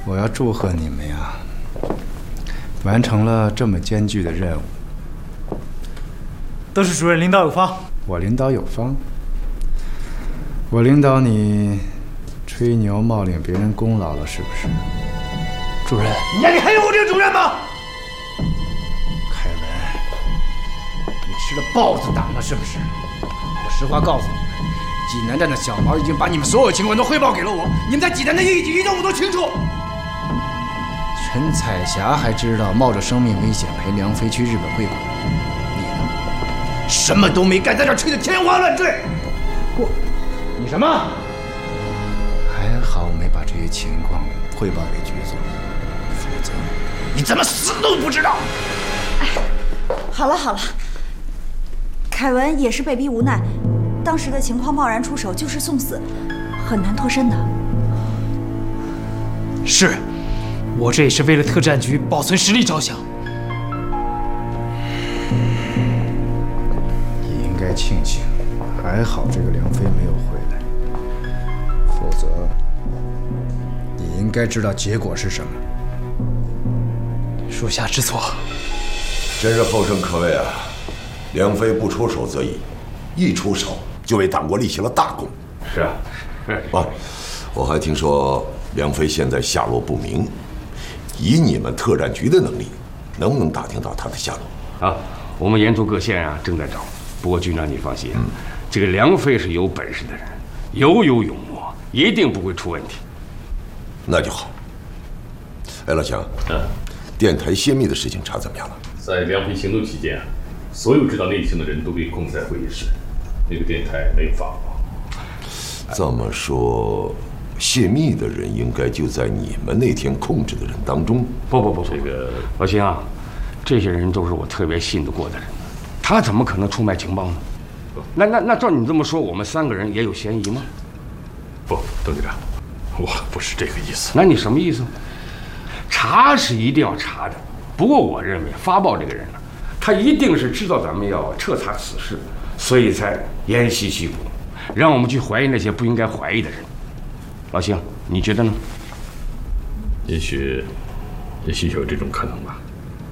我要祝贺你们呀，完成了这么艰巨的任务。 都是主任领导有方。 我领导有方。我领导你吹牛冒领别人功劳了，是不是？ 主任， 你眼里还有我这个主任吗？ 凯文，你吃了豹子胆了是不是？我实话告诉你们，济南站的小毛已经把你们所有情况都汇报给了我，你们在济南的一举一动我都清楚。陈彩霞还知道冒着生命危险陪梁飞去日本会馆，你呢？什么都没干，在这吹得天花乱坠。你什么？还好没把这些情况汇报给局座，否则你怎么死都不知道。 哎，好了好了，凯文也是被逼无奈，当时的情况贸然出手就是送死，很难脱身的。 是，我这也是为了特战局保存实力着想。 你应该庆幸，还好这个梁飞没有回来，否则你应该知道结果是什么。 属下知错。 真是后生可畏啊！梁飞不出手则已，一出手就为党国立起了大功。 是啊， 我还听说梁飞现在下落不明，以你们特战局的能力，能不能打听到他的下落？ 啊，我们沿途各县啊正在找。不过军长你放心，这个梁飞是有本事的人，有勇无谋，一定不会出问题。 那就好。哎，老强，电台泄密的事情查怎么样了？ 在梁飞行动期间，所有知道内情的人都被控在会议室，那个电台没有发过。 这么说，泄密的人应该就在你们那天控制的人当中。 不，这个老秦啊，这些人都是我特别信得过的人，他怎么可能出卖情报呢？那照你这么说，我们3个人也有嫌疑吗？ 不，邓局长，我不是这个意思。 那你什么意思？查是一定要查的，不过我认为发报这个人呢，他一定是知道咱们要彻查此事，所以才沿袭击鼓，让我们去怀疑那些不应该怀疑的人。老邢，你觉得呢？ 也许有这种可能吧。